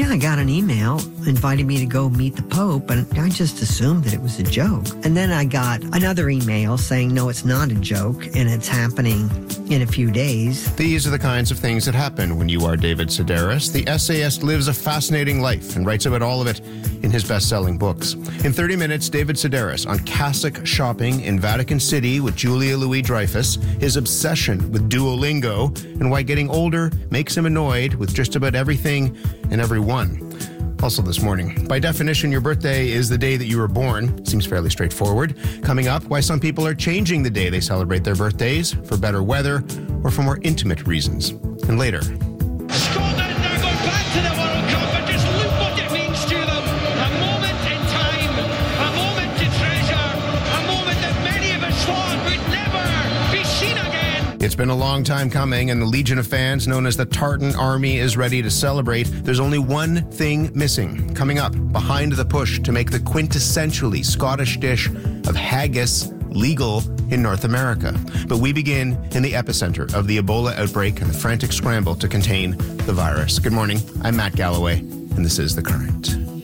Yeah, I got an email inviting me to go meet the Pope, and I just assumed that it was a joke. And then I got another email saying, no, it's not a joke, and it's happening in a few days. These are the kinds of things that happen when you are David Sedaris. The essayist lives a fascinating life and writes about all of it in his best-selling books. In 30 minutes, David Sedaris on cassock shopping in Vatican City with Julia Louis-Dreyfus, his obsession with Duolingo, and why getting older makes him annoyed with just about everything and everyone. Also this morning, by definition, your birthday is the day that you were born. Seems fairly straightforward. Coming up, why some people are changing the day they celebrate their birthdays for better weather or for more intimate reasons. And later, Scotland are going back to the World Cup, and just look what it means to them. A moment in time, a moment to treasure, a moment that many of us thought would never be seen again. it's been a long time coming, and the legion of fans known as the Tartan Army is ready to celebrate. There's only one thing missing. Coming up, behind the push to make the quintessentially Scottish dish of haggis legal in North America. But we begin in the epicenter of the Ebola outbreak and the frantic scramble to contain the virus. Good morning, I'm Matt Galloway, and this is The Current.